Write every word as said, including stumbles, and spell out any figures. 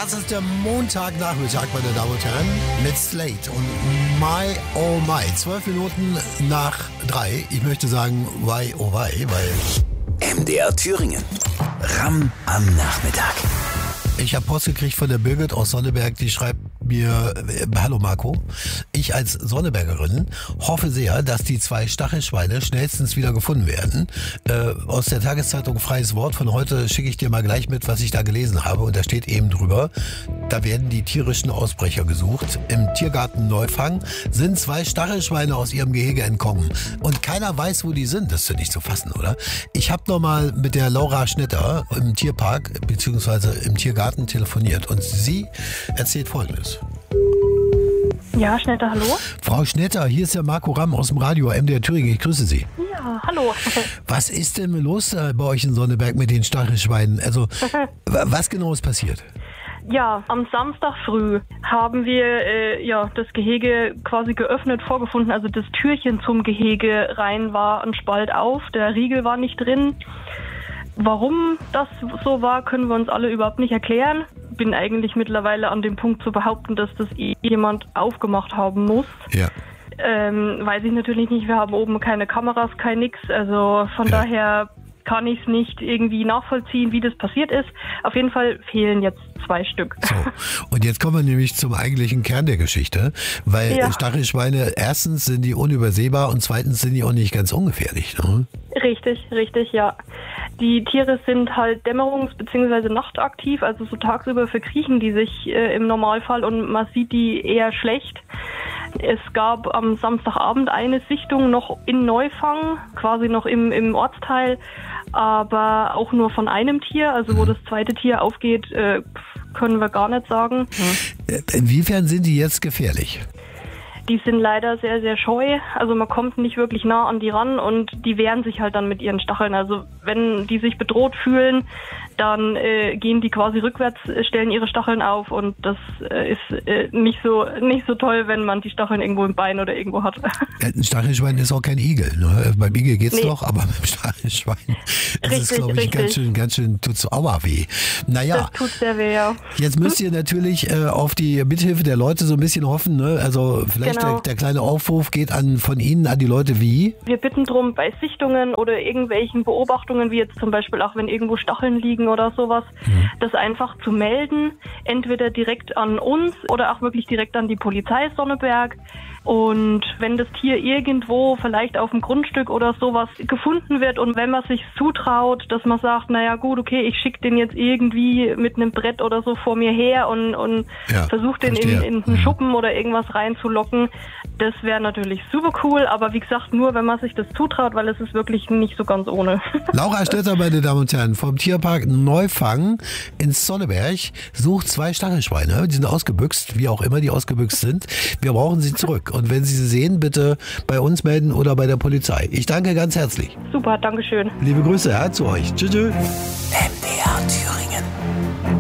Das ist der Montagnachmittag, meine Damen und Herren, mit Slate und My Oh My. Zwölf Minuten nach drei. Ich möchte sagen, why oh why, weil... M D R Thüringen. Ram am Nachmittag. Ich habe Post gekriegt von der Birgit aus Sonneberg, die schreibt mir, äh, hallo Marco, ich als Sonnebergerin hoffe sehr, dass die zwei Stachelschweine schnellstens wieder gefunden werden. Äh, aus der Tageszeitung Freies Wort von heute schicke ich dir mal gleich mit, was ich da gelesen habe, und da steht eben drüber, da werden die tierischen Ausbrecher gesucht. Im Tiergarten Neufang sind zwei Stachelschweine aus ihrem Gehege entkommen und keiner weiß, wo die sind. Das ist ja nicht zu fassen, oder? Ich habe nochmal mit der Laura Schnetter im Tierpark beziehungsweise im Tiergarten telefoniert und sie erzählt Folgendes. Ja, Schnetter, hallo? Frau Schnetter, hier ist der Marco Ramm aus dem Radio M D R Thüringen. Ich grüße Sie. Ja, hallo. Was ist denn los äh, bei euch in Sonneberg mit den Stachelschweinen? Also, was genau ist passiert? Ja, am Samstag früh haben wir äh, ja das Gehege quasi geöffnet vorgefunden. Also das Türchen zum Gehege rein war ein Spalt auf, der Riegel war nicht drin. Warum das so war, können wir uns alle überhaupt nicht erklären. Bin eigentlich mittlerweile an dem Punkt zu behaupten, dass das jemand aufgemacht haben muss. Ja. Ähm, weiß ich natürlich nicht. Wir haben oben keine Kameras, kein nix. Also von Ja. daher kann ich es nicht irgendwie nachvollziehen, wie das passiert ist. Auf jeden Fall fehlen jetzt zwei Stück. So, und jetzt kommen wir nämlich zum eigentlichen Kern der Geschichte, weil Ja. Stachelschweine, erstens sind die unübersehbar und zweitens sind die auch nicht ganz ungefährlich. Ne? Richtig, richtig, ja. Die Tiere sind halt dämmerungs- bzw. nachtaktiv, also so tagsüber verkriechen die sich äh, im Normalfall und man sieht die eher schlecht. Es gab am Samstagabend eine Sichtung noch in Neufang, quasi noch im, im Ortsteil, aber auch nur von einem Tier. Also wo das zweite Tier aufgeht, äh, können wir gar nicht sagen. Äh, Inwiefern sind die jetzt gefährlich? Die sind leider sehr, sehr scheu. Also man kommt nicht wirklich nah an die ran und die wehren sich halt dann mit ihren Stacheln. Also wenn die sich bedroht fühlen, dann äh, gehen die quasi rückwärts, äh, stellen ihre Stacheln auf und das äh, ist äh, nicht so nicht so toll, wenn man die Stacheln irgendwo im Bein oder irgendwo hat. Ein Stachelschwein ist auch kein Igel. Ne? Beim Igel geht's Nee. noch, aber beim Stachelschwein ist es, Richtig, glaube ich, richtig. ganz schön, ganz schön, tut's aua weh. Naja, Das tut sehr weh, ja. jetzt müsst ihr natürlich äh, auf die Mithilfe der Leute so ein bisschen hoffen. Ne? Also vielleicht Genau. der, der kleine Aufruf geht an von Ihnen an die Leute wie? Wir bitten darum, bei Sichtungen oder irgendwelchen Beobachtungen, wie jetzt zum Beispiel auch, wenn irgendwo Stacheln liegen oder sowas, mhm. das einfach zu melden, entweder direkt an uns oder auch wirklich direkt an die Polizei Sonneberg. Und wenn das Tier irgendwo vielleicht auf dem Grundstück oder sowas gefunden wird und wenn man sich zutraut, dass man sagt, naja gut, okay, ich schicke den jetzt irgendwie mit einem Brett oder so vor mir her und, und Ja, versuche den in, verstehe. in einen Schuppen oder irgendwas reinzulocken, das wäre natürlich super cool, aber wie gesagt, nur wenn man sich das zutraut, weil es ist wirklich nicht so ganz ohne. Laura Stetter, meine Damen und Herren, vom Tierpark Neufang in Sonneberg sucht zwei Stachelschweine. Die sind ausgebüxt, wie auch immer die ausgebüxt sind. Wir brauchen sie zurück. Und wenn Sie sie sehen, bitte bei uns melden oder bei der Polizei. Ich danke ganz herzlich. Super, Dankeschön. Liebe Grüße ja, zu euch. Tschüss. tschüss.